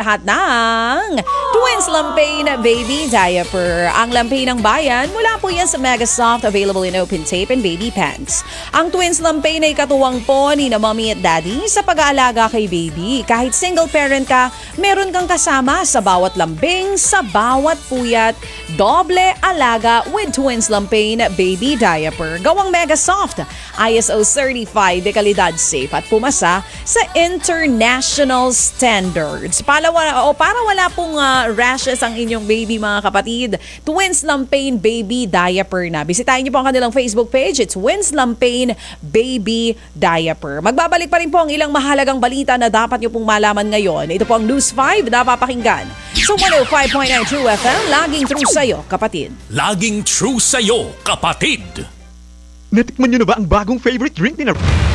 lahat ng Twins Lampain Baby Diaper. Ang Lampain ng bayan, mula po yan sa Mega Soft, available in open tape and baby pants. Ang Twins Lampain ay katuwang po ni na mommy at daddy sa pag-aalaga kay baby. Kahit single parent ka, meron kang kasama sa bawat lambing, sa bawat puyat, doble alaga with Twins Lampain Baby Diaper. Gawang Mega Soft, ISO certified, de kalidad safe at pumasa sa international standards. Para wala pong rashes ang inyong baby, mga kapatid, Twins Lampain Baby Diaper na. Bisitahin niyo po ang kanilang Facebook page. It's Twins Lampain Baby Diaper. Magbabalik pa rin po ang ilang mahalagang balita na dapat niyo pong malaman ngayon. Ito po ang News 5 na papakinggan. So 105.9 True FM, laging true sa'yo, kapatid. Laging true sa'yo, kapatid. Natikman nyo na ba ang bagong favorite drink ni